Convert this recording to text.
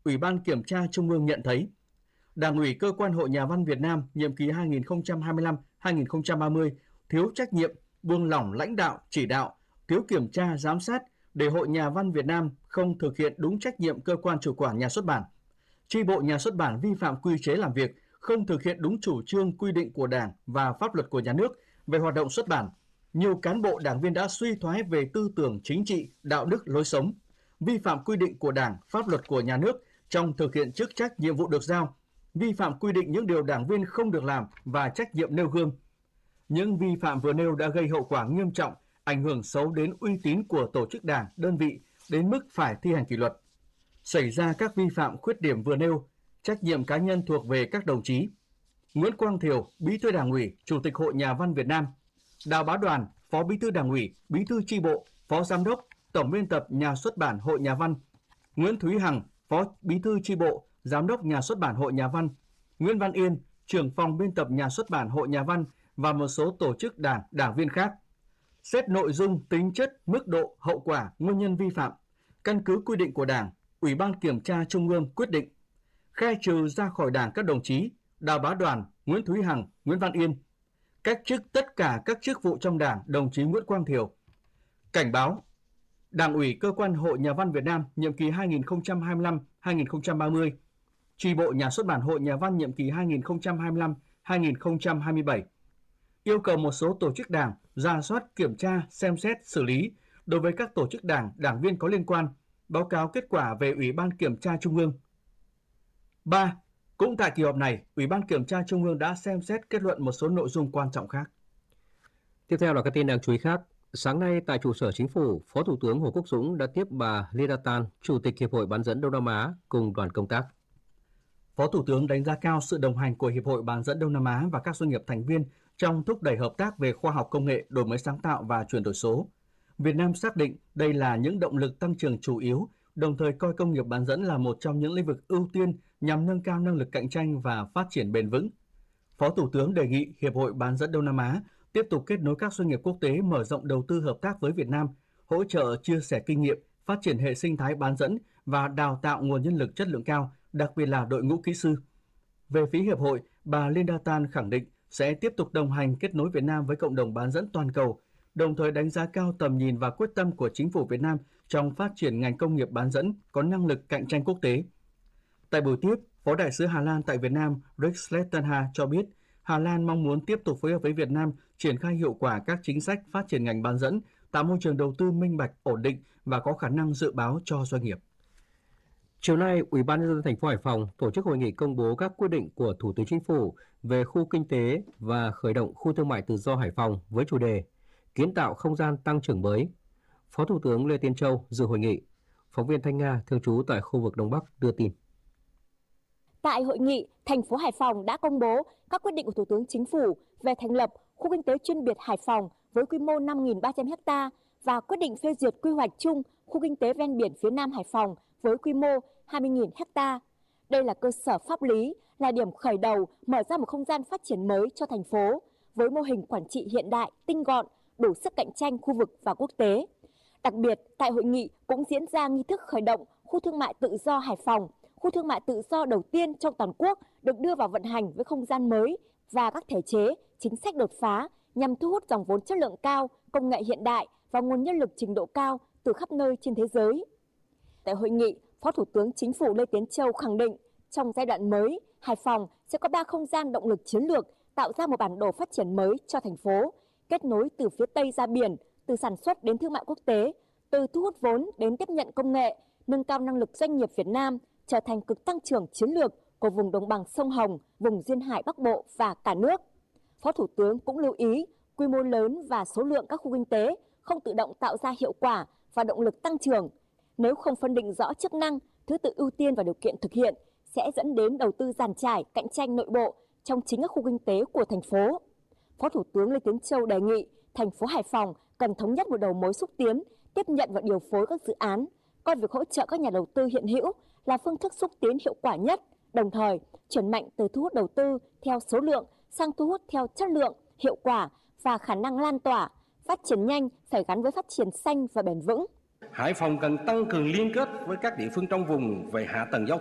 Ủy ban Kiểm tra Trung ương nhận thấy, Đảng ủy Cơ quan Hội Nhà văn Việt Nam nhiệm kỳ 2025-2030 thiếu trách nhiệm, buông lỏng lãnh đạo, chỉ đạo, thiếu kiểm tra, giám sát để Hội Nhà văn Việt Nam không thực hiện đúng trách nhiệm cơ quan chủ quản nhà xuất bản. Chi bộ nhà xuất bản vi phạm quy chế làm việc, không thực hiện đúng chủ trương quy định của Đảng và pháp luật của nhà nước về hoạt động xuất bản. Nhiều cán bộ đảng viên đã suy thoái về tư tưởng chính trị, đạo đức, lối sống, vi phạm quy định của Đảng, pháp luật của nhà nước trong thực hiện chức trách nhiệm vụ được giao, vi phạm quy định những điều đảng viên không được làm và trách nhiệm nêu gương. Những vi phạm vừa nêu đã gây hậu quả nghiêm trọng, ảnh hưởng xấu đến uy tín của tổ chức đảng, đơn vị đến mức phải thi hành kỷ luật. Xảy ra các vi phạm khuyết điểm vừa nêu, trách nhiệm cá nhân thuộc về các đồng chí Nguyễn Quang Thiều, Bí thư Đảng ủy, Chủ tịch Hội Nhà văn Việt Nam; Đào Bá Đoàn, Phó Bí thư Đảng ủy, Bí thư chi bộ, Phó Giám đốc, Tổng biên tập Nhà xuất bản Hội Nhà văn; Nguyễn Thúy Hằng, Phó Bí thư chi bộ, Giám đốc Nhà xuất bản Hội Nhà văn; Nguyễn Văn Yên, Trưởng phòng biên tập Nhà xuất bản Hội Nhà văn và một số tổ chức đảng, đảng viên khác. Xét nội dung, tính chất, mức độ, hậu quả, nguyên nhân vi phạm, căn cứ quy định của Đảng, Ủy ban Kiểm tra Trung ương quyết định khai trừ ra khỏi Đảng các đồng chí Đào Bá Đoàn, Nguyễn Thúy Hằng, Nguyễn Văn Yên, cách chức tất cả các chức vụ trong Đảng đồng chí Nguyễn Quang Thiều. Cảnh báo Đảng ủy Cơ quan Hội Nhà văn Việt Nam nhiệm kỳ 2025-2030, Chi bộ Nhà xuất bản Hội Nhà văn nhiệm kỳ 2025-2027. Yêu cầu một số tổ chức đảng rà soát, kiểm tra, xem xét, xử lý đối với các tổ chức đảng, đảng viên có liên quan, báo cáo kết quả về Ủy ban Kiểm tra Trung ương. 3. Cũng tại kỳ họp này, Ủy ban Kiểm tra Trung ương đã xem xét kết luận một số nội dung quan trọng khác. Tiếp theo là các tin đáng chú ý khác. Sáng nay tại trụ sở Chính phủ, Phó Thủ tướng Hồ Quốc Dũng đã tiếp bà Linda Tan, Chủ tịch Hiệp hội Bán dẫn Đông Nam Á cùng đoàn công tác. Phó Thủ tướng đánh giá cao sự đồng hành của Hiệp hội Bán dẫn Đông Nam Á và các doanh nghiệp thành viên trong thúc đẩy hợp tác về khoa học công nghệ, đổi mới sáng tạo và chuyển đổi số. Việt Nam xác định đây là những động lực tăng trưởng chủ yếu, đồng thời coi công nghiệp bán dẫn là một trong những lĩnh vực ưu tiên nhằm nâng cao năng lực cạnh tranh và phát triển bền vững. Phó Thủ tướng đề nghị Hiệp hội Bán dẫn Đông Nam Á tiếp tục kết nối các doanh nghiệp quốc tế mở rộng đầu tư hợp tác với Việt Nam, hỗ trợ chia sẻ kinh nghiệm, phát triển hệ sinh thái bán dẫn và đào tạo nguồn nhân lực chất lượng cao, đặc biệt là đội ngũ kỹ sư. Về phía Hiệp hội, bà Linda Tan khẳng định sẽ tiếp tục đồng hành kết nối Việt Nam với cộng đồng bán dẫn toàn cầu, đồng thời đánh giá cao tầm nhìn và quyết tâm của chính phủ Việt Nam trong phát triển ngành công nghiệp bán dẫn có năng lực cạnh tranh quốc tế. Tại buổi tiếp, Phó Đại sứ Hà Lan tại Việt Nam Rick Slettenha cho biết Hà Lan mong muốn tiếp tục phối hợp với Việt Nam triển khai hiệu quả các chính sách phát triển ngành bán dẫn, tạo môi trường đầu tư minh bạch, ổn định và có khả năng dự báo cho doanh nghiệp. Chiều nay, Ủy ban nhân dân thành phố Hải Phòng tổ chức hội nghị công bố các quyết định của Thủ tướng Chính phủ về khu kinh tế và khởi động khu thương mại tự do Hải Phòng với chủ đề kiến tạo không gian tăng trưởng mới. Phó Thủ tướng Lê Tiến Châu dự hội nghị. Phóng viên Thanh Nga thường trú tại khu vực Đông Bắc đưa tin. Tại hội nghị, thành phố Hải Phòng đã công bố các quyết định của Thủ tướng Chính phủ về thành lập khu kinh tế chuyên biệt Hải Phòng với quy mô 5.300 ha và quyết định phê duyệt quy hoạch chung khu kinh tế ven biển phía Nam Hải Phòng với quy mô 20.000 ha. Đây là cơ sở pháp lý, là điểm khởi đầu mở ra một không gian phát triển mới cho thành phố với mô hình quản trị hiện đại, tinh gọn, đủ sức cạnh tranh khu vực và quốc tế. Đặc biệt, tại hội nghị cũng diễn ra nghi thức khởi động khu thương mại tự do Hải Phòng, khu thương mại tự do đầu tiên trong toàn quốc được đưa vào vận hành với không gian mới và các thể chế, chính sách đột phá nhằm thu hút dòng vốn chất lượng cao, công nghệ hiện đại và nguồn nhân lực trình độ cao từ khắp nơi trên thế giới. Tại hội nghị, Phó Thủ tướng Chính phủ Lê Tiến Châu khẳng định trong giai đoạn mới, Hải Phòng sẽ có 3 không gian động lực chiến lược tạo ra một bản đồ phát triển mới cho thành phố, kết nối từ phía Tây ra biển, từ sản xuất đến thương mại quốc tế, từ thu hút vốn đến tiếp nhận công nghệ, nâng cao năng lực doanh nghiệp Việt Nam, trở thành cực tăng trưởng chiến lược của vùng đồng bằng sông Hồng, vùng duyên hải Bắc Bộ và cả nước. Phó Thủ tướng cũng lưu ý, quy mô lớn và số lượng các khu kinh tế không tự động tạo ra hiệu quả và động lực tăng trưởng. Nếu không phân định rõ chức năng, thứ tự ưu tiên và điều kiện thực hiện, sẽ dẫn đến đầu tư dàn trải, cạnh tranh nội bộ trong chính các khu kinh tế của thành phố. Phó Thủ tướng Lê Tiến Châu đề nghị thành phố Hải Phòng cần thống nhất một đầu mối xúc tiến, tiếp nhận và điều phối các dự án, coi việc hỗ trợ các nhà đầu tư hiện hữu là phương thức xúc tiến hiệu quả nhất, đồng thời chuyển mạnh từ thu hút đầu tư theo số lượng sang thu hút theo chất lượng, hiệu quả và khả năng lan tỏa. Phát triển nhanh phải gắn với phát triển xanh và bền vững. Hải Phòng cần tăng cường liên kết với các địa phương trong vùng về hạ tầng giao